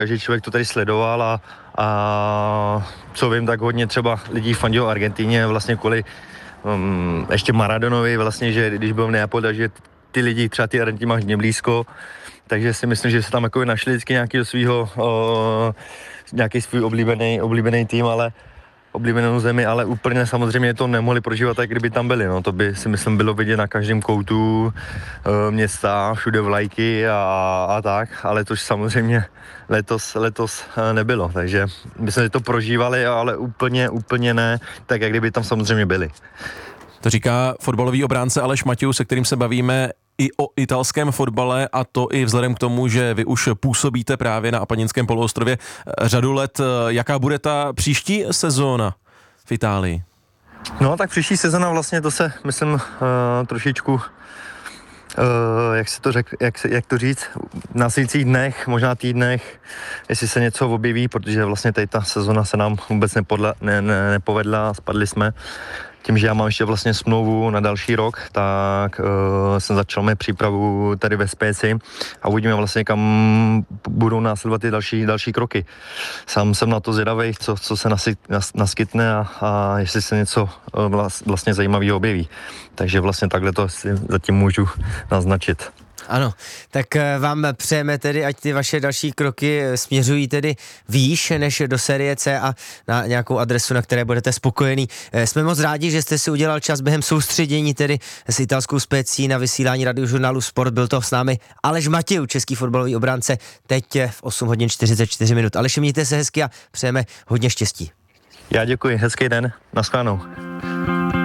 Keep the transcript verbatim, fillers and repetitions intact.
Každý člověk to tady sledoval a, a co vím, tak hodně třeba lidí fandilo Argentíně vlastně kvůli um, ještě Maradonovi vlastně, že když byl v Neapoli, takže ty lidi třeba ty Argentíny máš hodně blízko, takže si myslím, že se tam jako našli vždycky nějaký do svýho, uh, nějaký svůj oblíbený, oblíbený tým, ale oblíbenou zemi, ale úplně samozřejmě to nemohli prožívat tak, kdyby tam byli, no, to by si myslím bylo vidět na každém koutu e, města, všude vlajky a, a tak, ale to samozřejmě letos, letos nebylo, takže myslím, že to prožívali, ale úplně, úplně ne, tak jak kdyby tam samozřejmě byli. To říká fotbalový obránce Aleš Matěj, se kterým se bavíme i o italském fotbale, a to i vzhledem k tomu, že vy už působíte právě na Apeninském poloostrově řadu let. Jaká bude ta příští sezóna v Itálii? No tak příští sezóna vlastně to se, myslím, uh, trošičku, uh, jak se to řek, jak, se, jak to říct, v následujících dnech, možná týdnech, jestli se něco objeví, protože vlastně tady ta sezóna se nám vůbec nepodla, ne, ne, nepovedla, spadli jsme. Tím, že já mám ještě vlastně smlouvu na další rok, tak uh, jsem začal mít přípravu tady ve Spéci a uvidíme vlastně, kam budou následovat ty další, další kroky. Sám jsem na to zvědavý, co, co se nasy, nas, naskytne a, a jestli se něco uh, vlastně zajímavého objeví. Takže vlastně takhle to si zatím můžu naznačit. Ano, tak vám přejeme tedy, ať ty vaše další kroky směřují tedy výš než do série C a na nějakou adresu, na které budete spokojený. Jsme moc rádi, že jste si udělal čas během soustředění tedy s italskou Specí na vysílání radiožurnálu Sport. Byl to s námi Aleš Matěj, český fotbalový obránce, teď v osm hodin čtyřicet čtyři minut. Aleši, mějte se hezky a přejeme hodně štěstí. Já děkuji, hezký den, naschledanou.